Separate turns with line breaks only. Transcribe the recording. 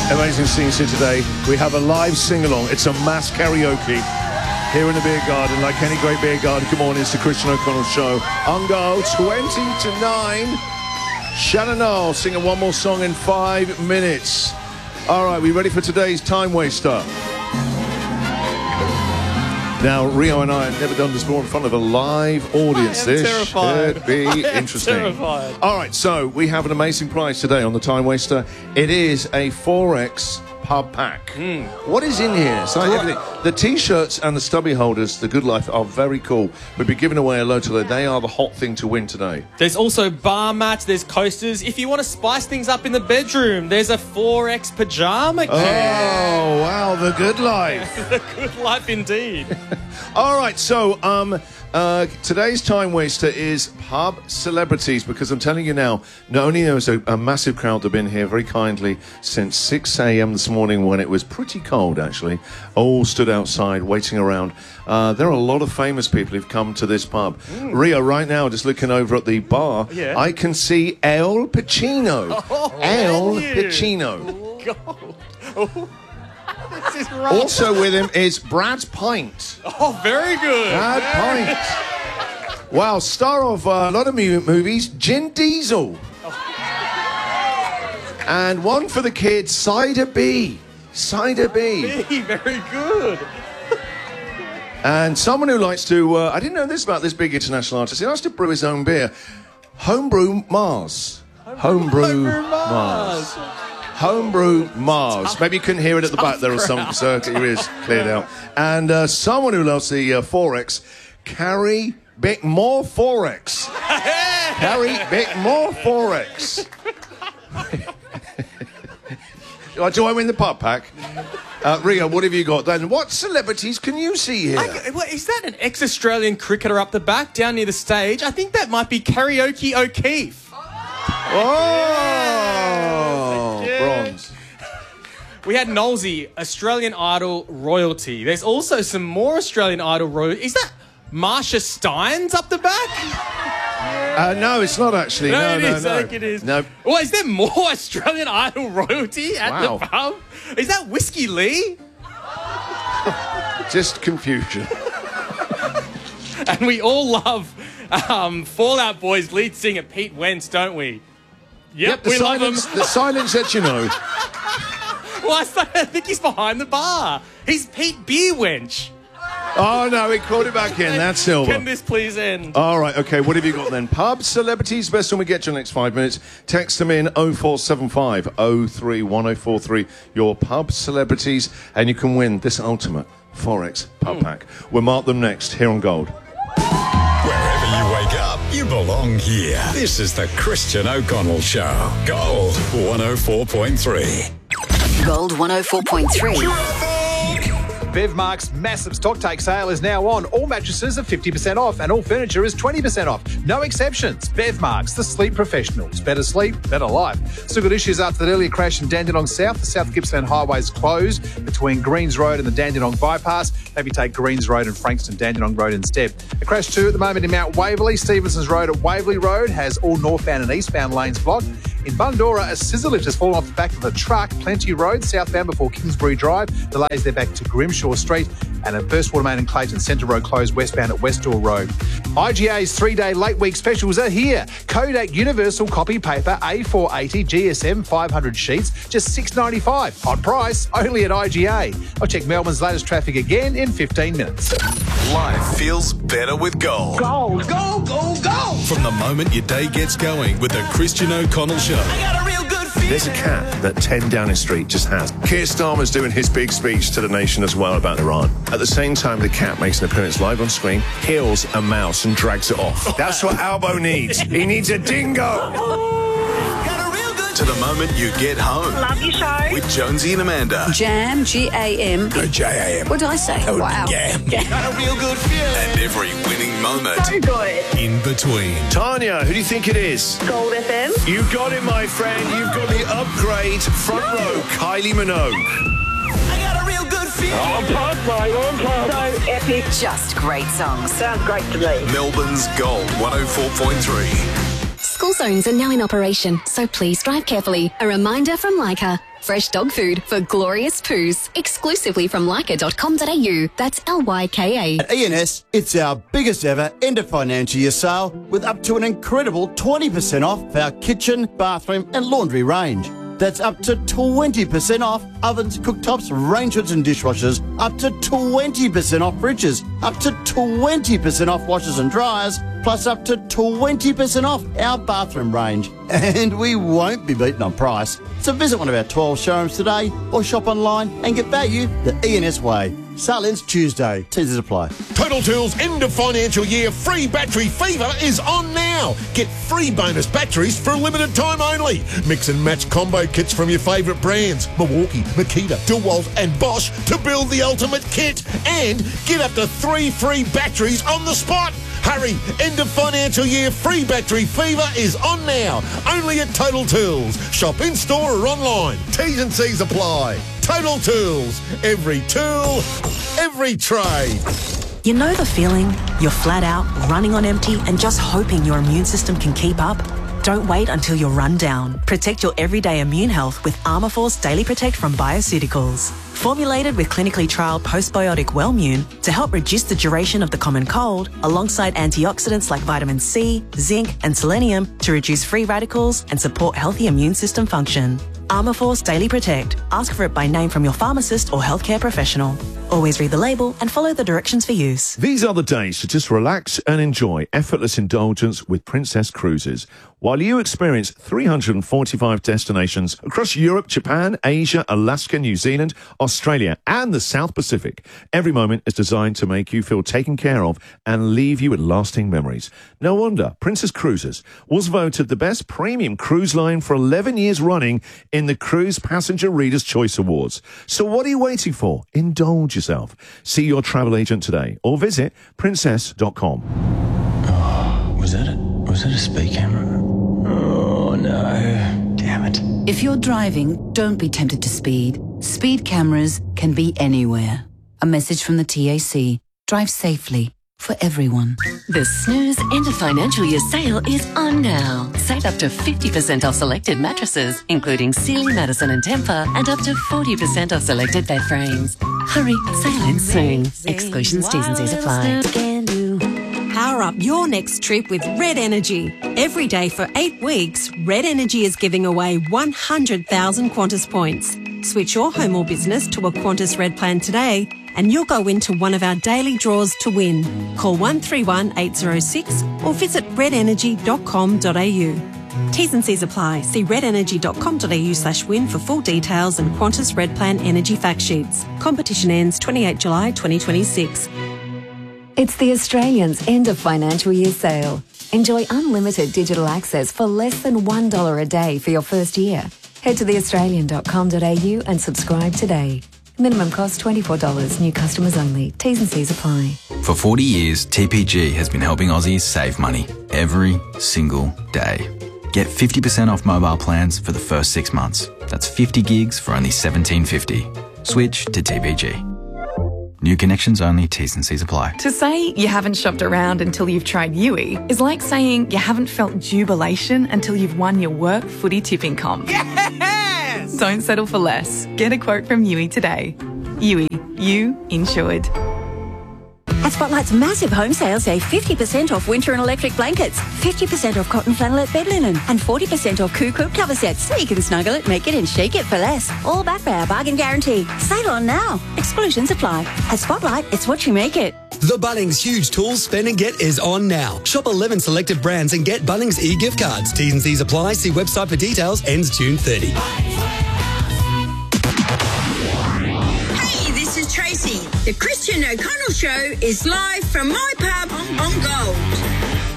Amazing scenes here today. We have a live sing-along. It's a mass karaoke here in the beer garden. Like any great beer garden, good morning, it's the Christian O'Connell Show. On go, 20 to 9. Shannon Noel singing one more song in 5 minutes. All right, we ready for today's time waster? Now, Rio and I have never done this before in front of a live audience. This should be interesting.
Terrified.
All right, so we have an amazing prize today on the Time Waster. It is a 4X pub pack. What is in here? So everything. The T-shirts and the stubby holders, the Good Life, are very cool. We'll be giving away a load today. They are the hot thing to win today.
There's also bar mats, there's coasters. If you want to spice things up in the bedroom, there's a 4X pajama kit.
Oh, wow, the Good Life.
The Good Life indeed.
All right, so today's Time Waster is pub celebrities, because I'm telling you now, not only there's a massive crowd that have been here very kindly since 6 a.m. this morning when it was pretty cold, actually, all stood outside waiting around. There are a lot of famous people who've come to this pub. Rio, right now, just looking over at the bar, I can see El Pacino. El Pacino.
Oh. This is right.
Also with him is Brad Pint.
Oh, very good.
Brad Pint. Wow, star of a lot of movies, Vin Diesel. And one for the kids, Cider B. Cider B.
Very good.
And someone who likes to, I didn't know this about this big international artist, he likes to brew his own beer. Homebrew Mars. Homebrew Mars. Homebrew Mars. Maybe you couldn't hear it at the back there or something, so your ears cleared out. And someone who loves the 4X, Carrie Bickmore 4X. Carrie Bickmore 4X. Do I win the pub pack? Rio, what have you got then? What celebrities can you see here?
Is that an ex-Australian cricketer up the back, down near the stage? I think that might be Karaoke O'Keefe.
Oh, bronze.
We had Nolsey, Australian Idol royalty. There's also some more Australian Idol royalty. Is that Marsha Steins up the back?
No, it's not actually. No,
it is. I think it is.
No.
Well, is there more Australian Idol royalty at the pub? Is that Whiskey Lee?
Just confusion.
And we all love Fall Out Boy's lead singer Pete Wentz, don't we? Yep, we love him.
The silence that you know.
Well, I think he's behind the bar. He's Pete Beer Wench.
Oh, no, he called it back in. That's silver.
Can this please end?
All right, okay, what have you got then? Pub celebrities, best when we get to the next 5 minutes. Text them in 0475 031043, your pub celebrities, and you can win this ultimate 4X pub pack. We'll mark them next here on Gold.
Wherever you wake up, you belong here. This is the Christian O'Connell Show. Gold 104.3.
Gold 104.3.
Bevmark's massive stock take sale is now on. All mattresses are 50% off and all furniture is 20% off. No exceptions. Bevmark's, the sleep professionals. Better sleep, better life. Still got issues after that earlier crash in Dandenong South. The South Gippsland Highway is closed between Greens Road and the Dandenong Bypass. Maybe take Greens Road and Frankston Dandenong Road instead. A crash too at the moment in Mount Waverley. Stevenson's Road at Waverley Road has all northbound and eastbound lanes blocked. In Bundoora, a scissor lift has fallen off the back of a truck. Plenty Road, southbound before Kingsbury Drive. Delays there back to Grimshaw Street. And at First Watermain and Clayton Centre Road closed westbound at Westall Road. IGA's 3-day late week specials are here. Kodak Universal Copy Paper A480 GSM 500 sheets, just $6.95. On price, only at IGA. I'll check Melbourne's latest traffic again in 15 minutes.
Life feels better with Gold.
Gold. Go, go, go.
From the moment your day gets going with the Christian O'Connell Show.
I got a real good feeling.
There's a cat that 10 Downing Street just has. Keir Starmer's doing his big speech to the nation as well about Iran. At the same time, the cat makes an appearance live on screen, kills a mouse and drags it off. That's what Albo needs. He needs a dingo.
To the moment you get home.
Love your show.
With Jonesy and Amanda.
Jam, G-A-M.
Good J-A-M.
What did I say? Wow.
Yeah.
Got a real good feeling.
And every winning moment
So good.
in between.
Tanya, who do you think it is?
Gold FM.
You got it, my friend. You've got the upgrade front row, Kylie Minogue.
I got a real good feeling.
I'm pumped, mate. I'm pumped. So epic.
Just great songs.
Sounds great to me.
Melbourne's Gold 104.3.
School zones are now in operation, so please drive carefully. A reminder from Leica. Fresh dog food for glorious poos. Exclusively from leica.com.au. That's Lyka.
At ENS, it's our biggest ever end of financial year sale with up to an incredible 20% off our kitchen, bathroom and laundry range. That's up to 20% off ovens, cooktops, range hoods and dishwashers, up to 20% off fridges, up to 20% off washers and dryers, plus up to 20% off our bathroom range. And we won't be beaten on price. So visit one of our 12 showrooms today or shop online and get value the ENS way. Sale ends Tuesday. T's apply.
Total Tools end of financial year free battery fever is on now. Get free bonus batteries for a limited time only. Mix and match combo kits from your favourite brands, Milwaukee, Makita, DeWalt and Bosch to build the ultimate kit. And get up to 3 free batteries on the spot. Hurry, end of financial year free battery fever is on now. Only at Total Tools. Shop in store or online. T's and C's apply. Total Tools. Every tool, every trade.
You know the feeling? You're flat out, running on empty and just hoping your immune system can keep up? Don't wait until you're run down. Protect your everyday immune health with Armourforce Daily Protect from Bioceuticals. Formulated with clinically trialled postbiotic Wellmune to help reduce the duration of the common cold, alongside antioxidants like vitamin C, zinc and selenium to reduce free radicals and support healthy immune system function. Armourforce Daily Protect. Ask for it by name from your pharmacist or healthcare professional. Always read the label and follow the directions for use.
These are the days to just relax and enjoy effortless indulgence with Princess Cruises. While you experience 345 destinations across Europe, Japan, Asia, Alaska, New Zealand, Australia, and the South Pacific, every moment is designed to make you feel taken care of and leave you with lasting memories. No wonder Princess Cruises was voted the best premium cruise line for 11 years running in the Cruise Passenger Reader's Choice Awards. So what are you waiting for? Indulge yourself. See your travel agent today or visit princess.com.
Was that a speed camera? Oh no. Damn it.
If you're driving, don't be tempted to speed. Speed cameras can be anywhere. A message from the TAC. Drive safely. For everyone.
The Snooze end of financial year sale is on now. Save up to 50% off selected mattresses, including Sealy, Madison and Tempur, and up to 40% off selected bed frames. Hurry, sale ends soon. Exclusions, T's and C's apply.
Power up your next trip with Red Energy. Every day for 8 weeks, Red Energy is giving away 100,000 Qantas points. Switch your home or business to a Qantas Red plan today and you'll go into one of our daily draws to win. Call 131 806 or visit redenergy.com.au. T's and C's apply. See redenergy.com.au/win for full details and Qantas Red Plan energy fact sheets. Competition ends 28 July 2026.
It's the Australians' end of financial year sale. Enjoy unlimited digital access for less than $1 a day for your first year. Head to theaustralian.com.au and subscribe today. Minimum cost $24. New customers only. T's and C's apply.
For 40 years, TPG has been helping Aussies save money every single day. Get 50% off mobile plans for the first 6 months. That's 50 gigs for only $17.50. Switch to TPG. New connections only. T's and C's apply.
To say you haven't shopped around until you've tried Yui is like saying you haven't felt jubilation until you've won your work footy tipping comp. Yes! Don't settle for less. Get a quote from Yui today. Yui, you insured.
At Spotlight's massive home sale, save 50% off winter and electric blankets, 50% off cotton flannelette bed linen, and 40% off Coop cover sets, so you can snuggle it, make it, and shake it for less. All backed by our bargain guarantee. Sale on now. Exclusions apply. At Spotlight, it's what you make it.
The Bunnings Huge Tools Spend and Get is on now. Shop 11 selected brands and get Bunnings e-gift cards. T's and C's apply. See website for details. Ends June 30.
Hey, this is Tracy. The Christian O'Connell Show is live from my pub on Gold.